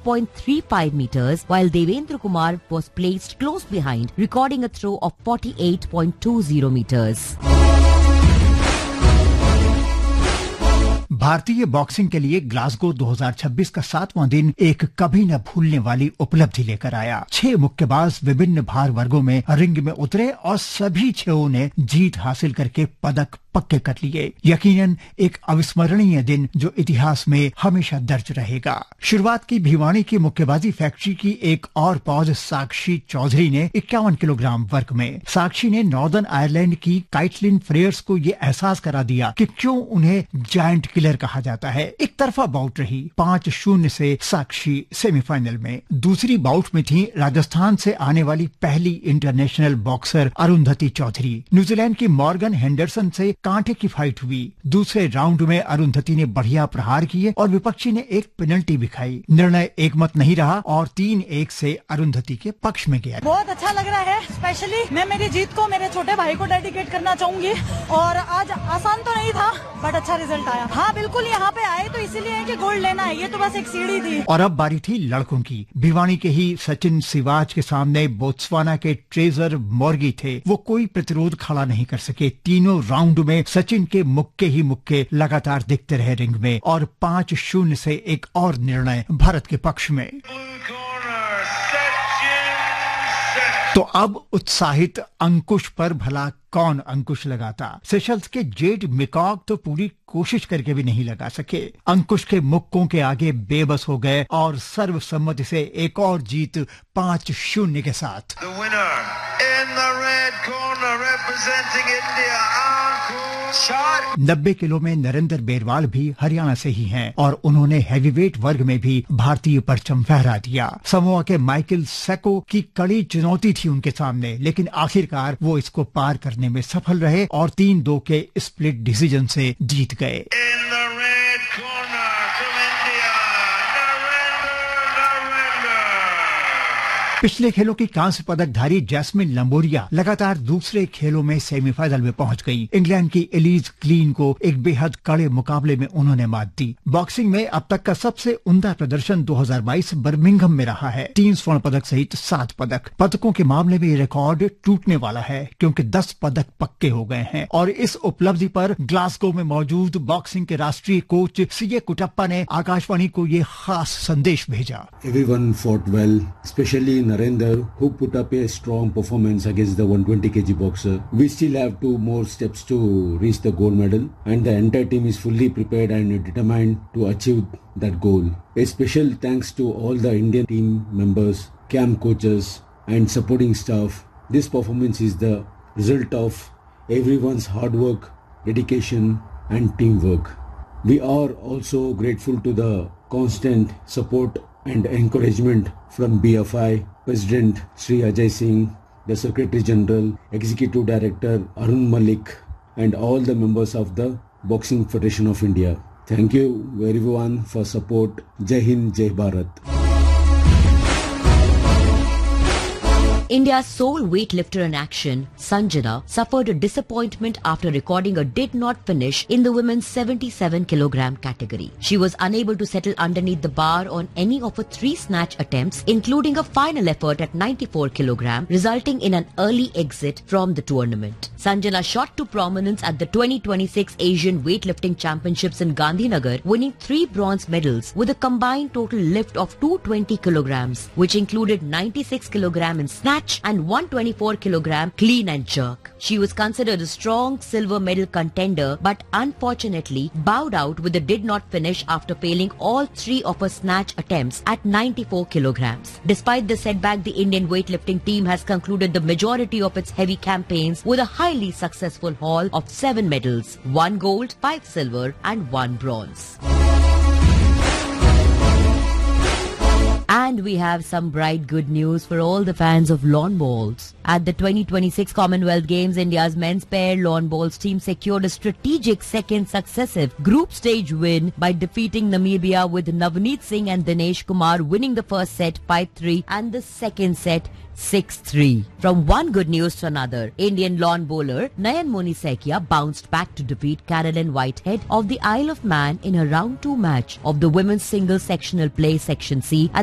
48.35 meters, while Devendra Kumar was placed close behind, recording a throw of 48.20 meters. भारतीय boxing के लिए Glasgow 2026 का 7वां दिन एक कभी न भूलने वाली उपलब्धि लेकर आया। 6 मुक्केबाज विभिन्न भार वर्गों में रिंग में उतरे और सभी 6 ने जीत हासिल करके पदक पक्के कर लिए। यकीनन एक अविस्मरणीय दिन जो इतिहास में हमेशा दर्ज रहेगा। शुरुआत की भिवानी की मुक्केबाजी फैक्ट्री की एक और पौज साक्षी चौधरी ने 51 किलोग्राम वर्ग में। साक्षी ने नॉर्दर्न आयरलैंड की काइटलिन फ्रेयर्स को ये एहसास करा दिया कि क्यों उन्हें जायंट किलर कहा जाता है। एक तरफा बाउट रही, 5-0 से साक्षी सेमीफाइनल में। दूसरी बाउट में थी राजस्थान से आने वाली पहली international boxer Arundhati Chaudhary. New Zealand की मॉर्गन हेंडरसन से कांटे की फाइट हुई। दूसरे राउंड में अरुंधति ने बढ़िया प्रहार किए और विपक्षी ने एक पेनल्टी भी खाई। निर्णय एकमत नहीं रहा और 3-1 से अरुंधति के पक्ष में गया। बहुत अच्छा लग रहा है। स्पेशली मैं मेरी जीत को मेरे छोटे भाई को डेडिकेट करना चाहूंगी। और आज आसान तो नहीं था बट अच्छा रिजल्ट आया। हाँ बिल्कुल, यहाँ पे आए तो इसीलिए कि गोल्ड लेना है, ये तो बस एक सीढ़ी थी। और अब बारी थी लड़कों की। भिवानी के ही सचिन सिवाच के सामने बोत्सवाना के ट्रेजर मॉर्गी थे। वो कोई प्रतिरोध खड़ा नहीं कर सके। तीनों राउंड में सचिन के मुक्के ही मुक्के लगातार दिखते रहे रिंग में और 5-0 से एक और निर्णय भारत के पक्ष में। तो अब उत्साहित अंकुश पर भला कौन अंकुश लगाता। सेशल्स के जेड मिकॉक तो पूरी कोशिश करके भी नहीं लगा सके। अंकुश के मुक्कों के आगे बेबस हो गए और सर्वसम्मति से एक और जीत 5-0 के साथ। 90 किलो में नरेंद्र बेरवाल भी हरियाणा से ही हैं और उन्होंने हैवीवेट वर्ग में भी भारतीय परचम फहरा दिया। समोआ के माइकल सेको की कड़ी चुनौती थी उनके सामने, लेकिन आखिरकार वो इसको पार करने में सफल रहे और 3-2 के स्प्लिट डिसीजन से जीत गए। पिछले खेलों की कांस्य पदकधारी जैस्मिन लंबोरिया लगातार दूसरे खेलों में सेमीफाइनल में पहुंच गई। इंग्लैंड की एलिज क्लीन को एक बेहद कड़े मुकाबले में उन्होंने मात दी। बॉक्सिंग में अब तक का सबसे उम्दा प्रदर्शन 2022 बर्मिंघम में रहा है। 3 स्वर्ण पदक सहित 7 पदक। पदकों के मामले में ये रिकॉर्ड टूटने वाला है क्योंकि 10 पदक पक्के हो गए हैं। और इस उपलब्धि पर ग्लासगो में मौजूद बॉक्सिंग के राष्ट्रीय कोच सीए कुटप्पा ने आकाशवाणी को ये खास संदेश भेजा। Everyone fought well, especially Narendra, who put up a strong performance against the 120 kg boxer. We still have 2 more steps to reach the gold medal, and the entire team is fully prepared and determined to achieve that goal. A special thanks to all the Indian team members, camp coaches, and supporting staff. This performance is the result of everyone's hard work, dedication, and teamwork. We are also grateful to the constant support and encouragement from BFI, President Sri Ajay Singh, the Secretary General, Executive Director Arun Malik, and all the members of the Boxing Federation of India. Thank you everyone for support. Jai Hind, Jai Bharat. India's sole weightlifter in action, Sanjana, suffered a disappointment after recording a did not finish in the women's 77 kilogram category. She was unable to settle underneath the bar on any of her 3 snatch attempts, including a final effort at 94 kilogram, resulting in an early exit from the tournament. Sanjana shot to prominence at the 2026 Asian Weightlifting Championships in Gandhinagar, winning 3 bronze medals with a combined total lift of 220 kilograms, which included 96 kilogram in snatch and 124 kilogram clean and jerk. She was considered a strong silver medal contender, but unfortunately bowed out with a did not finish after failing all 3 of her snatch attempts at 94 kilograms. Despite the setback, the Indian weightlifting team has concluded the majority of its heavy campaigns with a highly successful haul of 7 medals, 1 gold, 5 silver and 1 bronze. And we have some bright good news for all the fans of lawn bowls. At the 2026 Commonwealth Games, India's men's pair lawn bowls team secured a strategic second successive group stage win by defeating Namibia, with Navneet Singh and Dinesh Kumar winning the first set 5-3 and the second set 6-3. From one good news to another, Indian lawn bowler Nayan Monisekia bounced back to defeat Carolyn Whitehead of the Isle of Man in a round 2 match of the women's single sectional play section C at